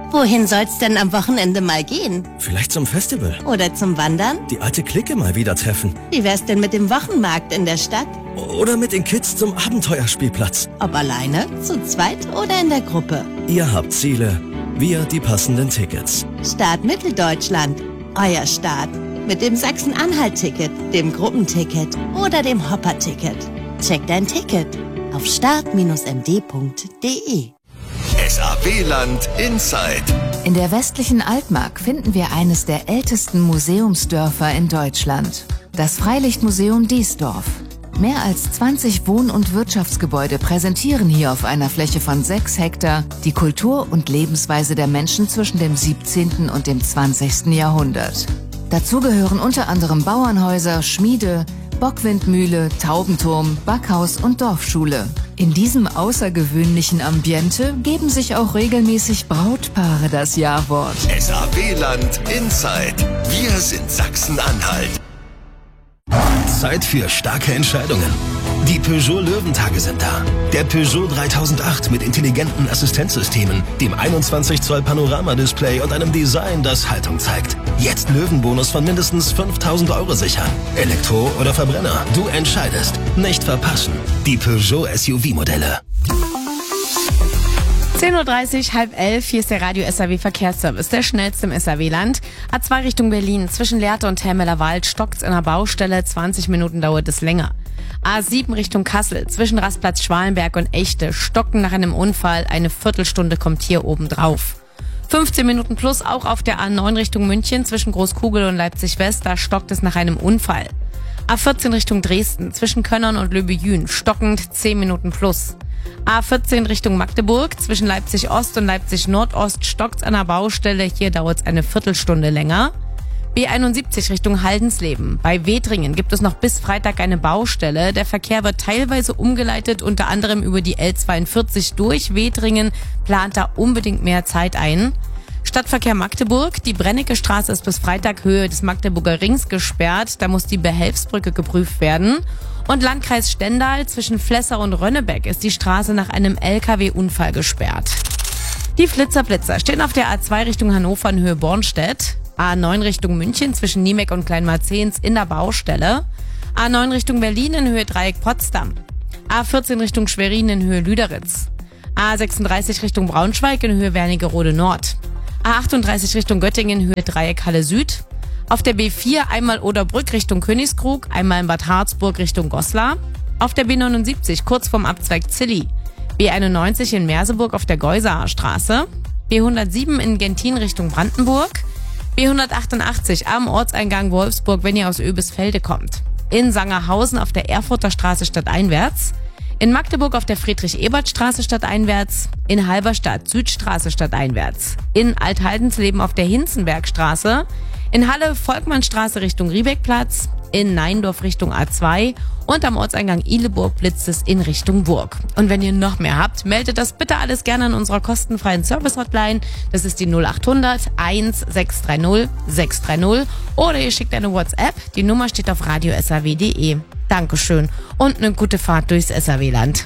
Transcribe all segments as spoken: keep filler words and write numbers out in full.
Wohin soll's denn am Wochenende mal gehen? Vielleicht zum Festival. Oder zum Wandern? Die alte Clique mal wieder treffen. Wie wär's denn mit dem Wochenmarkt in der Stadt? Oder mit den Kids zum Abenteuerspielplatz. Ob alleine, zu zweit oder in der Gruppe? Ihr habt Ziele, wir die passenden Tickets. Start Mitteldeutschland. Euer Start. Mit dem Sachsen-Anhalt-Ticket, dem Gruppenticket oder dem Hopper-Ticket. Check dein Ticket auf start Bindestrich m d punkt d e. S A W-Land Inside. In der westlichen Altmark finden wir eines der ältesten Museumsdörfer in Deutschland. Das Freilichtmuseum Diesdorf. Mehr als zwanzig Wohn- und Wirtschaftsgebäude präsentieren hier auf einer Fläche von sechs Hektar die Kultur und Lebensweise der Menschen zwischen dem siebzehnten und dem zwanzigsten Jahrhundert. Dazu gehören unter anderem Bauernhäuser, Schmiede, Bockwindmühle, Taubenturm, Backhaus und Dorfschule. In diesem außergewöhnlichen Ambiente geben sich auch regelmäßig Brautpaare das Ja-Wort. S A W-Land Inside. Wir sind Sachsen-Anhalt. Zeit für starke Entscheidungen. Die Peugeot Löwentage sind da. Der Peugeot dreitausendacht mit intelligenten Assistenzsystemen, dem einundzwanzig Zoll Panoramadisplay und einem Design, das Haltung zeigt. Jetzt Löwenbonus von mindestens fünftausend Euro sichern. Elektro oder Verbrenner, du entscheidest. Nicht verpassen. Die Peugeot S U V-Modelle. zehn Uhr dreißig, halb elf, hier ist der Radio S A W Verkehrsservice, der schnellste im S A W-Land. A zwei Richtung Berlin, zwischen Lehrte und Helmelerwald stockt's in der Baustelle, zwanzig Minuten dauert es länger. A sieben Richtung Kassel, zwischen Rastplatz Schwalenberg und Echte, stocken nach einem Unfall, eine Viertelstunde kommt hier oben drauf. fünfzehn Minuten plus auch auf der A neun Richtung München, zwischen Großkugel und Leipzig-West, da stockt es nach einem Unfall. A vierzehn Richtung Dresden, zwischen Könnern und Löbejün, stockend zehn Minuten plus. A vierzehn Richtung Magdeburg, zwischen Leipzig-Ost und Leipzig-Nordost stockt's an der Baustelle, hier dauert's eine Viertelstunde länger. B einundsiebzig Richtung Haldensleben. Bei Wedringen gibt es noch bis Freitag eine Baustelle. Der Verkehr wird teilweise umgeleitet, unter anderem über die L zweiundvierzig durch Wedringen, plant da unbedingt mehr Zeit ein. Stadtverkehr Magdeburg, die Brennecke Straße ist bis Freitag Höhe des Magdeburger Rings gesperrt, da muss die Behelfsbrücke geprüft werden. Und Landkreis Stendal, zwischen Flessau und Rönnebeck ist die Straße nach einem L K W-Unfall gesperrt. Die Flitzer-Blitzer stehen auf der A zwei Richtung Hannover in Höhe Bornstedt, A neun Richtung München zwischen Niemek und Kleinmarzehns in der Baustelle, A neun Richtung Berlin in Höhe Dreieck Potsdam, A vierzehn Richtung Schwerin in Höhe Lüderitz, A sechsunddreißig Richtung Braunschweig in Höhe Wernigerode Nord, A achtunddreißig Richtung Göttingen in Höhe Dreieck Halle Süd, auf der B vier einmal Oderbrück Richtung Königskrug, einmal in Bad Harzburg Richtung Goslar, auf der B neunundsiebzig kurz vorm Abzweig Zilli, B einundneunzig in Merseburg auf der Geusaer Straße, B hundertsieben in Gentin Richtung Brandenburg, B hundertachtundachtzig am Ortseingang Wolfsburg, wenn ihr aus Oebisfelde kommt, in Sangerhausen auf der Erfurter Straße stadteinwärts, in Magdeburg auf der Friedrich-Ebert-Straße stadteinwärts, in Halberstadt Südstraße stadteinwärts, in Althaldenzleben auf der Hinzenbergstraße, in Halle Volkmannstraße Richtung Riebeckplatz, in Neindorf Richtung A zwei und am Ortseingang Ihleburg blitzt es in Richtung Burg. Und wenn ihr noch mehr habt, meldet das bitte alles gerne an unserer kostenfreien Service-Hotline. Das ist die null achthundert eins sechs drei null sechs drei null oder ihr schickt eine WhatsApp. Die Nummer steht auf radio s a w punkt d e. Dankeschön und eine gute Fahrt durchs S A W-Land.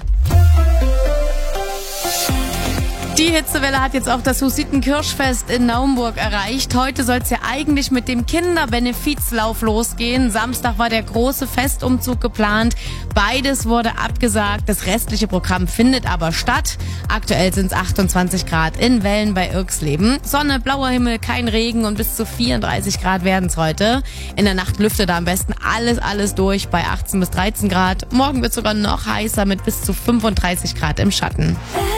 Die Hitzewelle hat jetzt auch das Hussitenkirschfest in Naumburg erreicht. Heute soll es ja eigentlich mit dem Kinderbenefizlauf losgehen. Samstag war der große Festumzug geplant. Beides wurde abgesagt. Das restliche Programm findet aber statt. Aktuell sind es achtundzwanzig Grad in Wellen bei Irksleben. Sonne, blauer Himmel, kein Regen und bis zu vierunddreißig Grad werden es heute. In der Nacht lüftet da am besten alles, alles durch bei achtzehn bis dreizehn Grad. Morgen wird sogar noch heißer mit bis zu fünfunddreißig Grad im Schatten.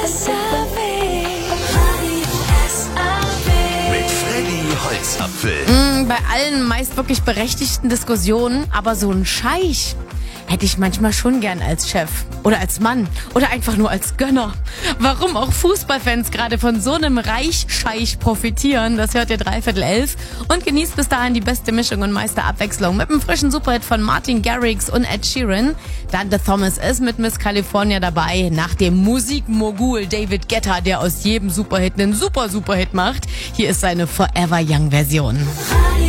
Holzapfel. Mm, bei allen meist wirklich berechtigten Diskussionen, aber so ein Scheich hätte ich manchmal schon gern als Chef oder als Mann oder einfach nur als Gönner. Warum auch Fußballfans gerade von so einem Reichscheich profitieren, das hört ihr dreiviertel elf und genießt bis dahin die beste Mischung und meiste Abwechslung mit einem frischen Superhit von Martin Garrix und Ed Sheeran. Dante Thomas ist mit Miss California dabei, nach dem Musikmogul David Guetta, der aus jedem Superhit einen Super-Superhit macht. Hier ist seine Forever Young Version.